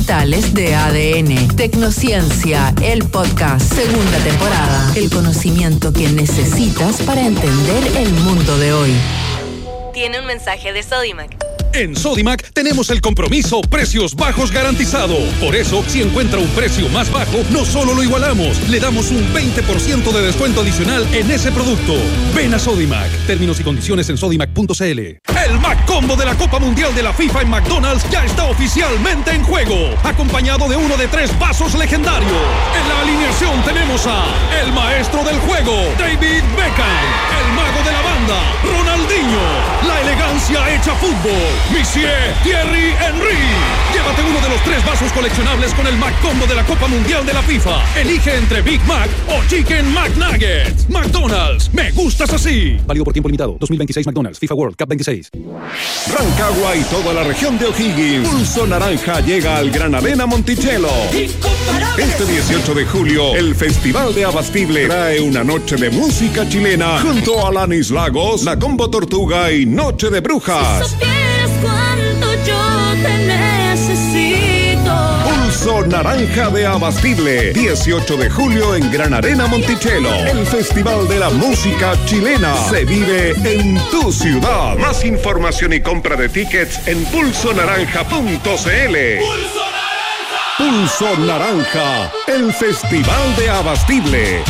digitales de ADN. Tecnociencia, el podcast, segunda temporada. El conocimiento que necesitas para entender el mundo de hoy. Tiene un mensaje de Sodimac. En Sodimac tenemos el compromiso precios bajos garantizado. Por eso, si encuentra un precio más bajo, no solo lo igualamos, le damos un 20% de descuento adicional en ese producto. Ven a Sodimac. Términos y condiciones en sodimac.cl. El Mac Combo de la Copa Mundial de la FIFA en McDonald's ya está oficialmente en juego, acompañado de uno de 3 vasos legendarios. En la alineación tenemos a el maestro del juego, David Beckham, el mago de la banda, Ronaldinho, la elegancia hecha fútbol, Monsieur Thierry Henry. Llévate uno de los 3 vasos coleccionables con el Mac Combo de la Copa Mundial de la FIFA. Elige entre Big Mac o Chicken McNuggets. McDonald's, me gustas así. Válido por tiempo limitado. 2026 McDonald's, FIFA World Cup 26. Rancagua y toda la región de O'Higgins. Pulso Naranja llega al Gran Arena Monticello. Este 18 de julio, el Festival de Abastible trae una noche de música chilena junto a Alanis Lagos, La Combo Tortuga y Noche de Brujas. Si supieras cuánto yo te necesito. Pulso Naranja de Abastible, 18 de julio en Gran Arena Monticello. El Festival de la Música Chilena se vive en tu ciudad. Más información y compra de tickets en pulsonaranja.cl. Pulso Naranja, el Festival de Abastible.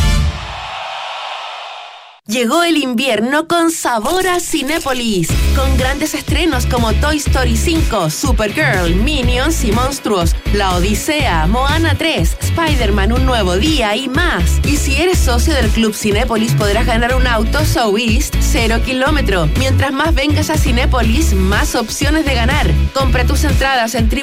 Llegó el invierno con sabor a Cinépolis, con grandes estrenos como Toy Story 5, Supergirl, Minions y Monstruos, La Odisea, Moana 3, Spider-Man Un Nuevo Día y más. Y si eres socio del Club Cinépolis podrás ganar un auto So East 0 kilómetro. Mientras más vengas a Cinépolis, más opciones de ganar. Compra tus entradas en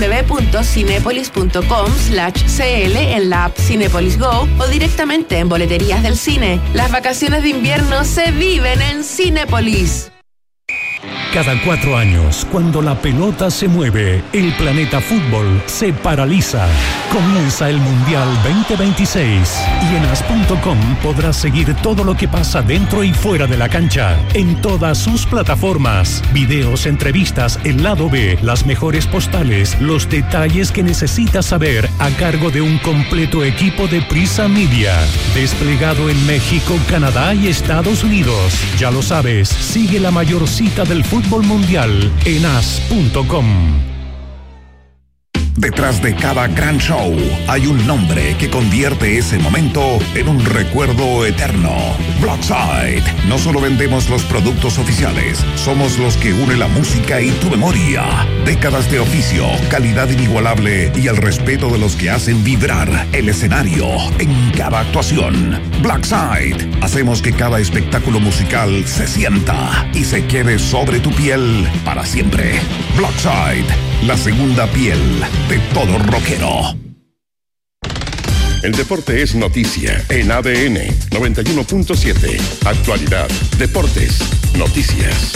www.cinepolis.com/cl en la app Cinépolis Go o directamente en boleterías del cine. Las vacaciones de invierno se viven en Cinépolis. Cada 4 años, cuando la pelota se mueve, el planeta fútbol se paraliza. Comienza el Mundial 2026 y en as.com podrás seguir todo lo que pasa dentro y fuera de la cancha, en todas sus plataformas. Videos, entrevistas, el lado B, las mejores postales, los detalles que necesitas saber a cargo de un completo equipo de Prisa Media. Desplegado en México, Canadá y Estados Unidos. Ya lo sabes, sigue la mayor cita del fútbol mundial en as.com. Detrás de cada gran show hay un nombre que convierte ese momento en un recuerdo eterno. Blockside. No solo vendemos los productos oficiales, somos los que une la música y tu memoria. Décadas de oficio, calidad inigualable y el respeto de los que hacen vibrar el escenario en cada actuación. Blockside. Hacemos que cada espectáculo musical se sienta y se quede sobre tu piel para siempre. Blockside. La segunda piel de todo rockero. El deporte es noticia en ADN 91.7. Actualidad, deportes, noticias.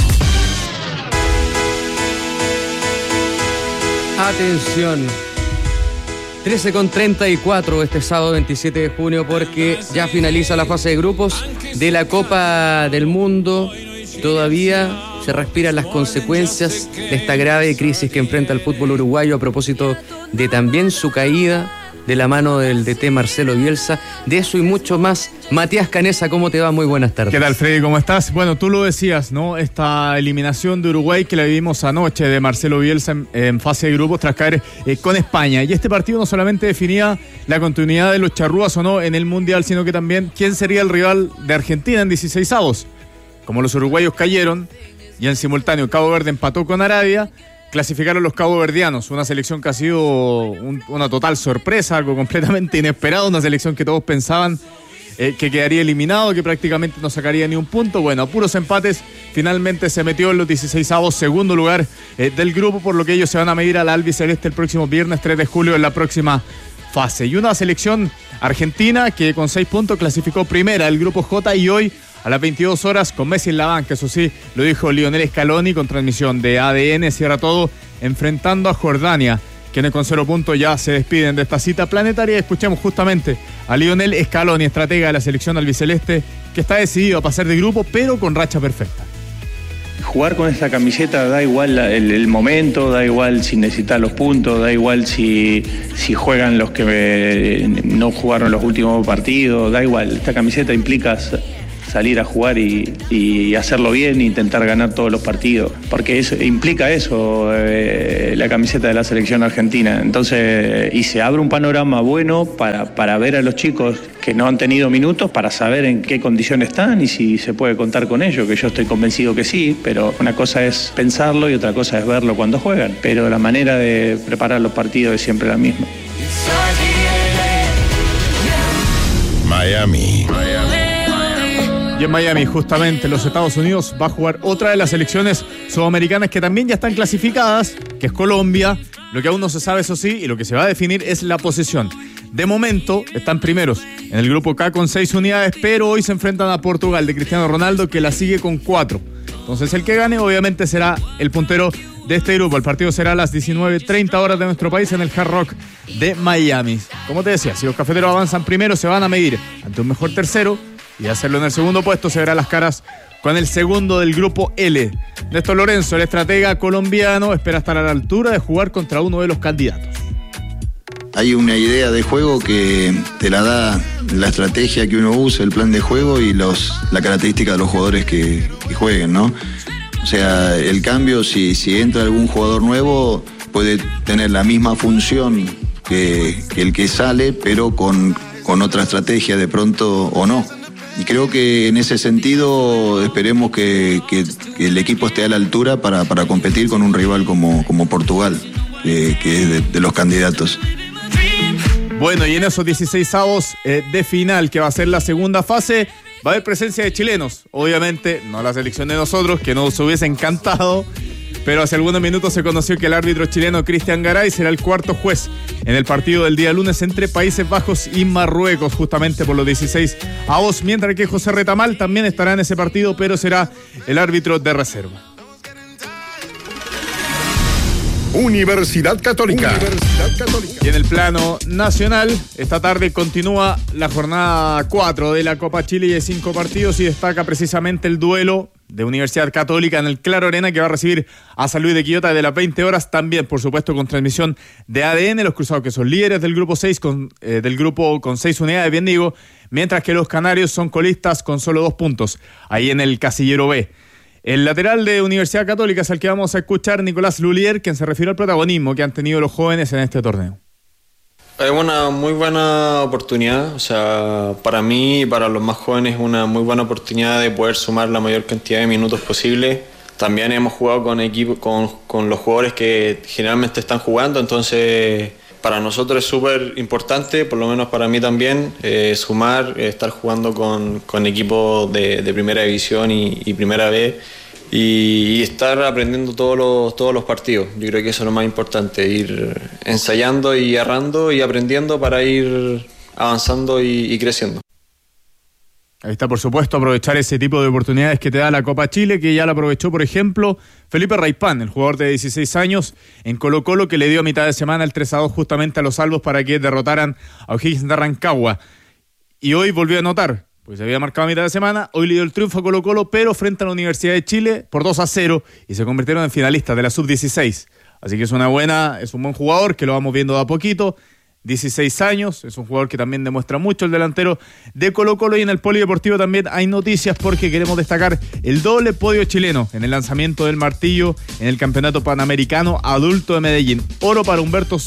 Atención. 13:34 este sábado 27 de junio porque ya finaliza la fase de grupos de la Copa del Mundo. Todavía se respiran las consecuencias de esta grave crisis que enfrenta el fútbol uruguayo a propósito de también su caída de la mano del DT Marcelo Bielsa. De eso y mucho más. Matías Canesa, ¿cómo te va? Muy buenas tardes. ¿Qué tal, Freddy? ¿Cómo estás? Bueno, tú lo decías, ¿no? Esta eliminación de Uruguay que la vivimos anoche de Marcelo Bielsa en fase de grupos tras caer con España. Y este partido no solamente definía la continuidad de los charrúas o no en el Mundial, sino que también quién sería el rival de Argentina en 16avos. Como los uruguayos cayeron y en simultáneo Cabo Verde empató con Arabia, clasificaron los caboverdianos, una selección que ha sido una total sorpresa, algo completamente inesperado, una selección que todos pensaban que quedaría eliminado, que prácticamente no sacaría ni un punto. Bueno, a puros empates, finalmente se metió en los 16avos, segundo lugar del grupo, por lo que ellos se van a medir al albiceleste el próximo viernes 3 de julio en la próxima fase. Y una selección argentina que con 6 puntos clasificó primera del grupo J y hoy a las 22 horas con Messi en la banca, eso sí, lo dijo Lionel Scaloni con transmisión de ADN, cierra todo enfrentando a Jordania, quienes con 0 puntos ya se despiden de esta cita planetaria. Escuchemos justamente a Lionel Scaloni, estratega de la selección albiceleste, que está decidido a pasar de grupo, pero con racha perfecta. jugar con esta camiseta da igual el momento, da igual si necesitas los puntos, da igual si juegan los que no jugaron los últimos partidos, da igual. Esta camiseta implica salir a jugar y hacerlo bien e intentar ganar todos los partidos, porque implica eso, la camiseta de la selección argentina. Entonces, y se abre un panorama bueno para ver a los chicos que no han tenido minutos, para saber en qué condiciones están y si se puede contar con ellos, que yo estoy convencido que sí, pero una cosa es pensarlo y otra cosa es verlo cuando juegan, pero la manera de preparar los partidos es siempre la misma. Miami. Y en Miami, justamente, los Estados Unidos va a jugar otra de las selecciones sudamericanas que también ya están clasificadas, que es Colombia. Lo que aún no se sabe, eso sí, y lo que se va a definir es la posición. De momento, están primeros en el grupo K con 6 unidades, pero hoy se enfrentan a Portugal de Cristiano Ronaldo, que la sigue con 4. Entonces, el que gane, obviamente, será el puntero de este grupo. El partido será a las 19:30 horas de nuestro país en el Hard Rock de Miami. Como te decía, si los cafeteros avanzan primero, se van a medir ante un mejor tercero, y hacerlo en el segundo puesto se verá las caras con el segundo del grupo L. Néstor Lorenzo, el estratega colombiano, espera estar a la altura de jugar contra uno de los candidatos. Hay una idea de juego que te la da la estrategia que uno usa, el plan de juego y la característica de los jugadores que jueguen, ¿no? O sea, el cambio, si entra algún jugador nuevo, puede tener la misma función que el que sale, pero con otra estrategia de pronto o no. Y creo que en ese sentido esperemos que el equipo esté a la altura para competir con un rival como Portugal, que es de los candidatos. Bueno, y en esos 16avos de final, que va a ser la segunda fase, va a haber presencia de chilenos. Obviamente, no la selección de nosotros, que nos hubiese encantado, pero hace algunos minutos se conoció que el árbitro chileno Cristian Garay será el cuarto juez en el partido del día lunes entre Países Bajos y Marruecos, justamente por los 16avos, mientras que José Retamal también estará en ese partido, pero será el árbitro de reserva. Universidad Católica. Y en el plano nacional, esta tarde continúa la jornada 4 de la Copa Chile y hay 5 partidos y destaca precisamente el duelo de Universidad Católica en el Claro Arena, que va a recibir a San Luis de Quillota de las 20 horas, también por supuesto con transmisión de ADN, los cruzados que son líderes del grupo 6 del grupo con 6 unidades, bien digo, mientras que los canarios son colistas con solo 2 puntos, ahí en el casillero B. El lateral de Universidad Católica es el que vamos a escuchar, Nicolás Lulier, quien se refiere al protagonismo que han tenido los jóvenes en este torneo. Es una muy buena oportunidad, o sea, para mí y para los más jóvenes es una muy buena oportunidad de poder sumar la mayor cantidad de minutos posible. También hemos jugado con los jugadores que generalmente están jugando, entonces para nosotros es súper importante, por lo menos para mí también, sumar, estar jugando con equipos de primera división y primera B y estar aprendiendo todos los partidos. Yo creo que eso es lo más importante, ir ensayando y errando y aprendiendo para ir avanzando y creciendo. Ahí está, por supuesto, aprovechar ese tipo de oportunidades que te da la Copa Chile, que ya la aprovechó, por ejemplo, Felipe Raipán, el jugador de 16 años en Colo-Colo, que le dio a mitad de semana el 3-2 justamente a los Albos para que derrotaran a O'Higgins de Rancagua. Y hoy volvió a anotar, pues se había marcado a mitad de semana, hoy le dio el triunfo a Colo-Colo, pero frente a la Universidad de Chile por 2-0 y se convirtieron en finalistas de la Sub-16. Así que es un buen jugador que lo vamos viendo de a poquito. 16 años, es un jugador que también demuestra mucho, el delantero de Colo-Colo. Y en el polideportivo también hay noticias porque queremos destacar el doble podio chileno en el lanzamiento del martillo en el Campeonato Panamericano Adulto de Medellín. Oro para Humberto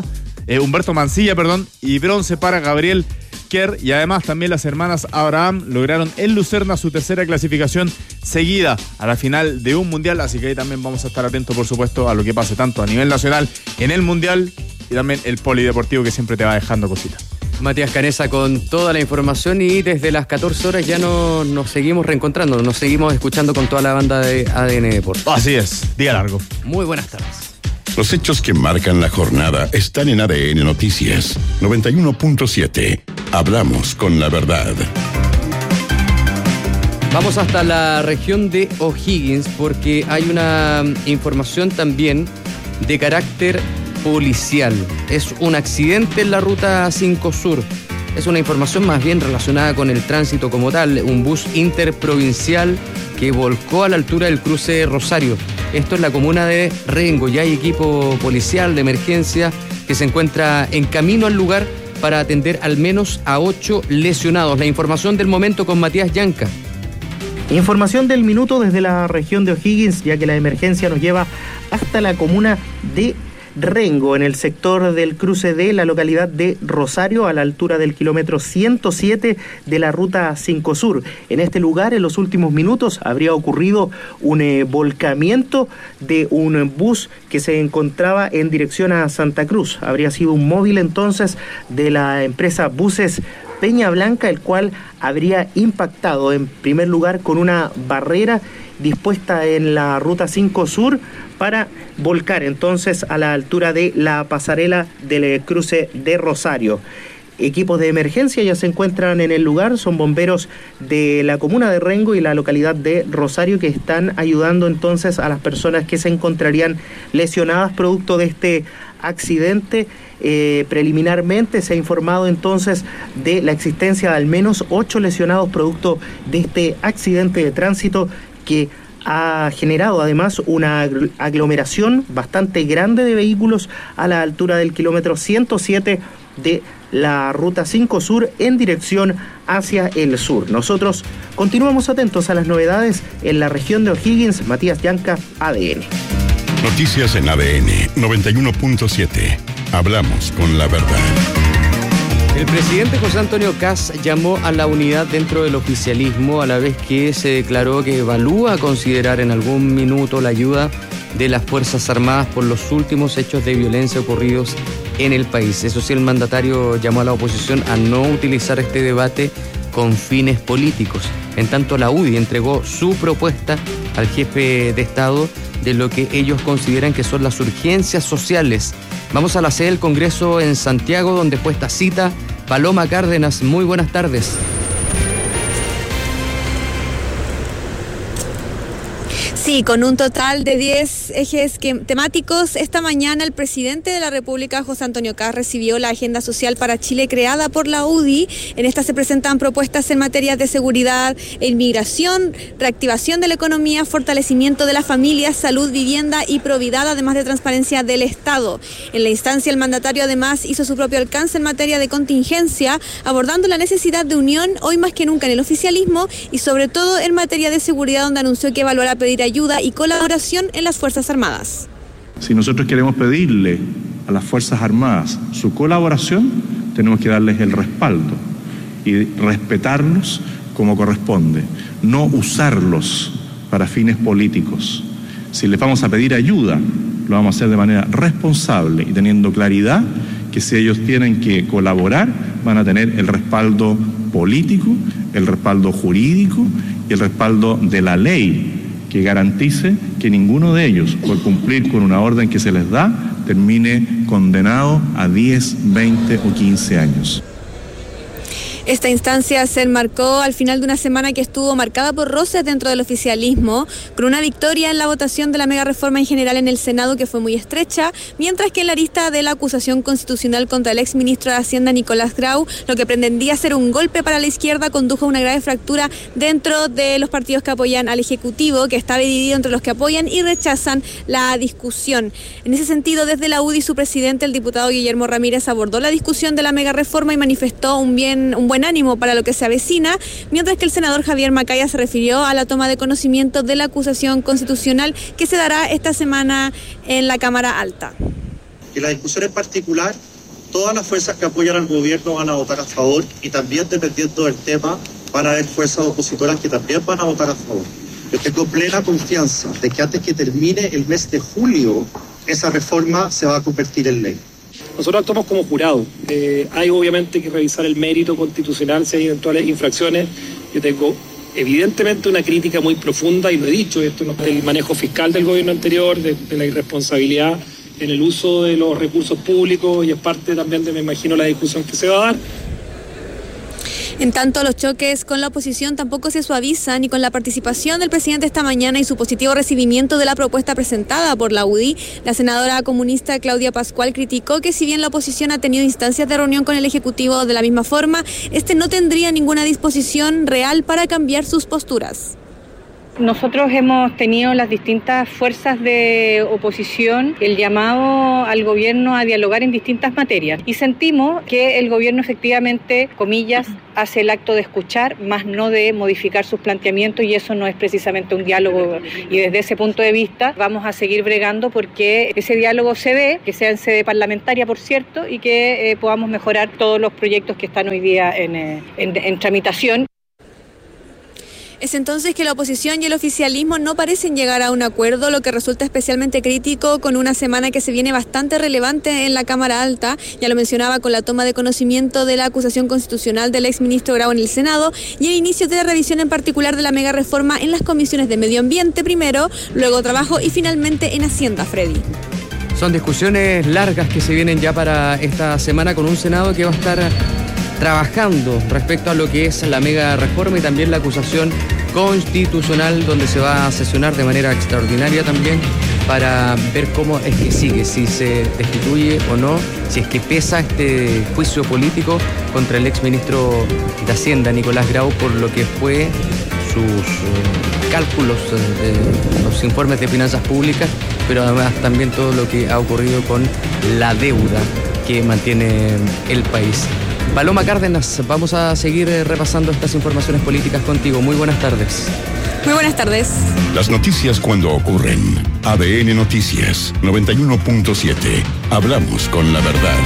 Mancilla, y bronce para Gabriel Kerr. Y además también las hermanas Abraham lograron en Lucerna su tercera clasificación seguida a la final de un mundial, así que ahí también vamos a estar atentos, por supuesto, a lo que pase tanto a nivel nacional en el mundial y también el polideportivo, que siempre te va dejando cositas. Matías Canesa con toda la información, y desde las 14 horas ya nos seguimos reencontrando, nos seguimos escuchando con toda la banda de ADN Deportes. Así es, día largo. Muy buenas tardes. Los hechos que marcan la jornada están en ADN Noticias 91.7. Hablamos con la verdad. Vamos hasta la región de O'Higgins porque hay una información también de carácter policial. Es un accidente en la ruta 5 Sur. Es una información más bien relacionada con el tránsito como tal. Un bus interprovincial que volcó a la altura del cruce Rosario. Esto es la comuna de Rengo. Ya hay equipo policial de emergencia que se encuentra en camino al lugar para atender al menos a 8 lesionados. La información del momento con Matías Llanca. Información del minuto desde la región de O'Higgins, ya que la emergencia nos lleva hasta la comuna de Rengo, en el sector del cruce de la localidad de Rosario, a la altura del kilómetro 107 de la ruta 5 Sur. En este lugar, en los últimos minutos, habría ocurrido un volcamiento de un bus que se encontraba en dirección a Santa Cruz. Habría sido un móvil entonces de la empresa Buses Peña Blanca, el cual habría impactado en primer lugar con una barrera dispuesta en la ruta 5 Sur para volcar entonces a la altura de la pasarela del cruce de Rosario. Equipos de emergencia ya se encuentran en el lugar, son bomberos de la comuna de Rengo y la localidad de Rosario que están ayudando entonces a las personas que se encontrarían lesionadas producto de este accidente. Preliminarmente se ha informado entonces de la existencia de al menos 8 lesionados producto de este accidente de tránsito que ha generado además una aglomeración bastante grande de vehículos a la altura del kilómetro 107 de la ruta 5 Sur en dirección hacia el sur. Nosotros continuamos atentos a las novedades en la región de O'Higgins. Matías Llanca, ADN. Noticias en ADN 91.7. Hablamos con la verdad. El presidente José Antonio Kast llamó a la unidad dentro del oficialismo, a la vez que se declaró que evalúa considerar en algún minuto la ayuda de las Fuerzas Armadas por los últimos hechos de violencia ocurridos en el país. Eso sí, el mandatario llamó a la oposición a no utilizar este debate con fines políticos. En tanto, la UDI entregó su propuesta al jefe de Estado de lo que ellos consideran que son las urgencias sociales. Vamos a la sede del Congreso en Santiago, donde fue esta cita. Paloma Cárdenas, muy buenas tardes. Sí, con un total de 10 ejes temáticos, esta mañana el presidente de la República, José Antonio Kast, recibió la Agenda Social para Chile creada por la UDI. En esta se presentan propuestas en materia de seguridad e inmigración, reactivación de la economía, fortalecimiento de las familias, salud, vivienda y probidad, además de transparencia del Estado. En la instancia, el mandatario además hizo su propio alcance en materia de contingencia, abordando la necesidad de unión hoy más que nunca en el oficialismo y sobre todo en materia de seguridad, donde anunció que evaluará pedir ayuda y colaboración en las Fuerzas Armadas. Si nosotros queremos pedirle a las Fuerzas Armadas su colaboración, tenemos que darles el respaldo y respetarlos como corresponde, no usarlos para fines políticos. Si les vamos a pedir ayuda, lo vamos a hacer de manera responsable y teniendo claridad que si ellos tienen que colaborar, van a tener el respaldo político, el respaldo jurídico y el respaldo de la ley, que garantice que ninguno de ellos, por cumplir con una orden que se les da, termine condenado a 10, 20 o 15 años. Esta instancia se enmarcó al final de una semana que estuvo marcada por roces dentro del oficialismo, con una victoria en la votación de la mega reforma en general en el Senado que fue muy estrecha, mientras que en la lista de la acusación constitucional contra el exministro de Hacienda Nicolás Grau, lo que pretendía ser un golpe para la izquierda, condujo a una grave fractura dentro de los partidos que apoyan al Ejecutivo, que está dividido entre los que apoyan y rechazan la discusión. En ese sentido, desde la UDI, su presidente, el diputado Guillermo Ramírez, abordó la discusión de la mega reforma y manifestó un buen ánimo para lo que se avecina, mientras que el senador Javier Macaya se refirió a la toma de conocimiento de la acusación constitucional que se dará esta semana en la Cámara Alta. En la discusión en particular, todas las fuerzas que apoyan al gobierno van a votar a favor y también, dependiendo del tema, van a haber fuerzas opositoras que también van a votar a favor. Yo tengo plena confianza de que antes que termine el mes de julio, esa reforma se va a convertir en ley. Nosotros actuamos como jurado. Hay obviamente que revisar el mérito constitucional si hay eventuales infracciones. Yo tengo evidentemente una crítica muy profunda, y lo he dicho, esto del manejo fiscal del gobierno anterior, de la irresponsabilidad en el uso de los recursos públicos, y es parte también de, me imagino, la discusión que se va a dar. En tanto, los choques con la oposición tampoco se suavizan, y con la participación del presidente esta mañana y su positivo recibimiento de la propuesta presentada por la UDI, la senadora comunista Claudia Pascual criticó que si bien la oposición ha tenido instancias de reunión con el Ejecutivo de la misma forma, no tendría ninguna disposición real para cambiar sus posturas. Nosotros hemos tenido las distintas fuerzas de oposición el llamado al gobierno a dialogar en distintas materias y sentimos que el gobierno efectivamente, comillas, hace el acto de escuchar, más no de modificar sus planteamientos, y eso no es precisamente un diálogo, y desde ese punto de vista vamos a seguir bregando porque ese diálogo se dé, que sea en sede parlamentaria, por cierto, y que podamos mejorar todos los proyectos que están hoy día en tramitación. Es entonces que la oposición y el oficialismo no parecen llegar a un acuerdo, lo que resulta especialmente crítico con una semana que se viene bastante relevante en la Cámara Alta. Ya lo mencionaba, con la toma de conocimiento de la acusación constitucional del exministro Grau en el Senado y el inicio de la revisión en particular de la mega reforma en las comisiones de Medio Ambiente primero, luego Trabajo y finalmente en Hacienda, Freddy. Son discusiones largas que se vienen ya para esta semana, con un Senado que va a estar trabajando respecto a lo que es la mega reforma y también la acusación constitucional, donde se va a sesionar de manera extraordinaria también para ver cómo es que sigue, si se destituye o no, si es que pesa este juicio político contra el exministro de Hacienda, Nicolás Grau, por lo que fue sus cálculos de los informes de finanzas públicas, pero además también todo lo que ha ocurrido con la deuda que mantiene el país. Paloma Cárdenas, vamos a seguir repasando estas informaciones políticas contigo. Muy buenas tardes. Muy buenas tardes. Las noticias cuando ocurren. ADN Noticias 91.7. Hablamos con la verdad.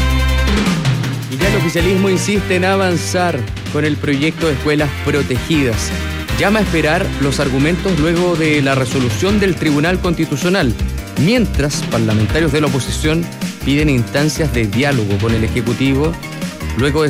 Y ya el oficialismo insiste en avanzar con el proyecto de escuelas protegidas. Llama a esperar los argumentos luego de la resolución del Tribunal Constitucional, mientras parlamentarios de la oposición piden instancias de diálogo con el Ejecutivo luego de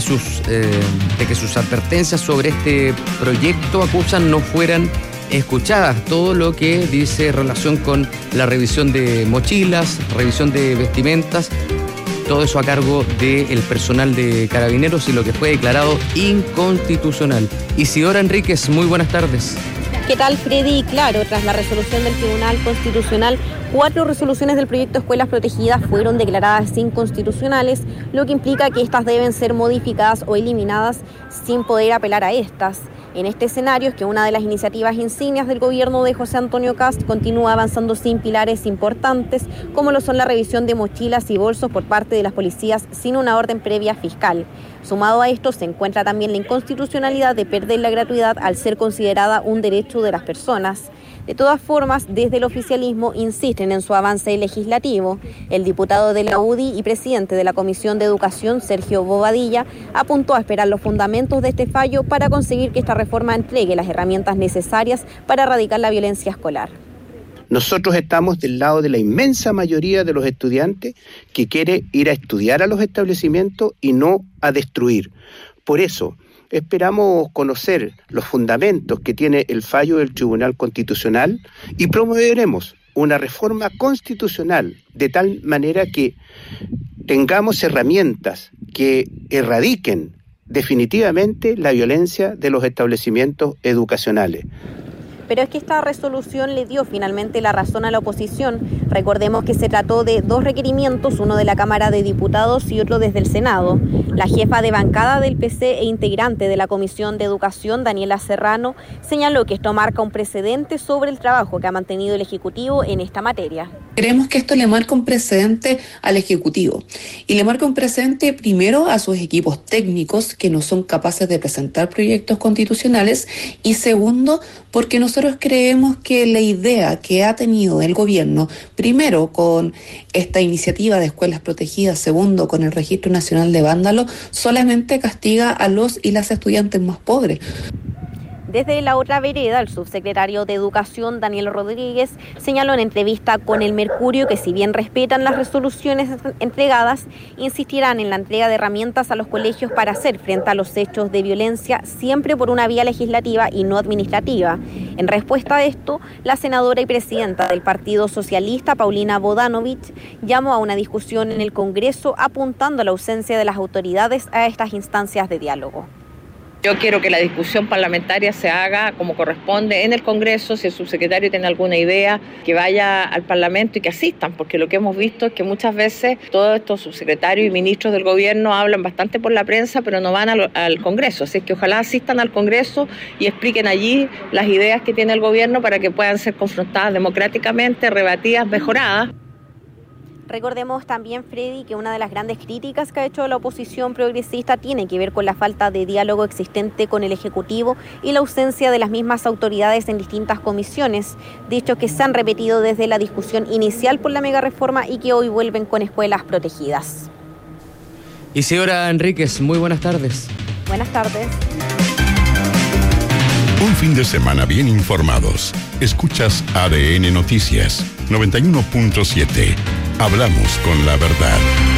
que sus advertencias sobre este proyecto acusan no fueran escuchadas. Todo lo que dice relación con la revisión de mochilas, revisión de vestimentas, todo eso a cargo del personal de Carabineros y lo que fue declarado inconstitucional. Isidora Enríquez, muy buenas tardes. ¿Qué tal, Freddy? Claro, tras la resolución del Tribunal Constitucional, 4 resoluciones del proyecto Escuelas Protegidas fueron declaradas inconstitucionales, lo que implica que estas deben ser modificadas o eliminadas sin poder apelar a estas. En este escenario es que una de las iniciativas insignias del gobierno de José Antonio Kast continúa avanzando sin pilares importantes, como lo son la revisión de mochilas y bolsos por parte de las policías sin una orden previa fiscal. Sumado a esto se encuentra también la inconstitucionalidad de perder la gratuidad al ser considerada un derecho de las personas. De todas formas, desde el oficialismo insisten en su avance legislativo. El diputado de la UDI y presidente de la Comisión de Educación, Sergio Bobadilla, apuntó a esperar los fundamentos de este fallo para conseguir que esta reforma entregue las herramientas necesarias para erradicar la violencia escolar. Nosotros estamos del lado de la inmensa mayoría de los estudiantes que quiere ir a estudiar a los establecimientos y no a destruir. Por eso, esperamos conocer los fundamentos que tiene el fallo del Tribunal Constitucional y promoveremos una reforma constitucional de tal manera que tengamos herramientas que erradiquen definitivamente la violencia de los establecimientos educacionales. Pero es que esta resolución le dio finalmente la razón a la oposición. Recordemos que se trató de 2 requerimientos, uno de la Cámara de Diputados y otro desde el Senado. La jefa de bancada del PC e integrante de la Comisión de Educación, Daniela Serrano, señaló que esto marca un precedente sobre el trabajo que ha mantenido el Ejecutivo en esta materia. Creemos que esto le marca un precedente al Ejecutivo y le marca un precedente primero a sus equipos técnicos que no son capaces de presentar proyectos constitucionales y segundo porque nosotros creemos que la idea que ha tenido el gobierno, primero con esta iniciativa de escuelas protegidas, segundo con el Registro Nacional de Vándalos, solamente castiga a los y las estudiantes más pobres. Desde la otra vereda, el subsecretario de Educación, Daniel Rodríguez, señaló en entrevista con El Mercurio que si bien respetan las resoluciones entregadas, insistirán en la entrega de herramientas a los colegios para hacer frente a los hechos de violencia, siempre por una vía legislativa y no administrativa. En respuesta a esto, la senadora y presidenta del Partido Socialista, Paulina Bodanovich, llamó a una discusión en el Congreso apuntando a la ausencia de las autoridades a estas instancias de diálogo. Yo quiero que la discusión parlamentaria se haga como corresponde en el Congreso. Si el subsecretario tiene alguna idea, que vaya al Parlamento y que asistan, porque lo que hemos visto es que muchas veces todos estos subsecretarios y ministros del gobierno hablan bastante por la prensa, pero no van al Congreso. Así es que ojalá asistan al Congreso y expliquen allí las ideas que tiene el gobierno para que puedan ser confrontadas democráticamente, rebatidas, mejoradas. Recordemos también, Freddy, que una de las grandes críticas que ha hecho la oposición progresista tiene que ver con la falta de diálogo existente con el Ejecutivo y la ausencia de las mismas autoridades en distintas comisiones, dichos que se han repetido desde la discusión inicial por la megareforma y que hoy vuelven con escuelas protegidas. Isidora Enríquez, muy buenas tardes. Buenas tardes. Un fin de semana bien informados. Escuchas ADN Noticias 91.7. Hablamos con la verdad.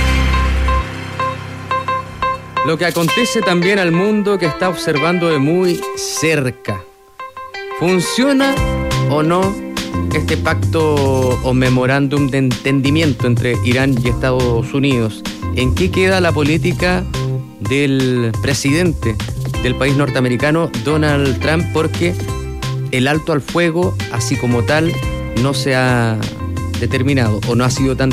Lo que acontece también al mundo que está observando de muy cerca. ¿Funciona o no este pacto o memorándum de entendimiento entre Irán y Estados Unidos? ¿En qué queda la política del presidente del país norteamericano, Donald Trump? Porque el alto al fuego, así como tal, no se ha determinado o no ha sido tan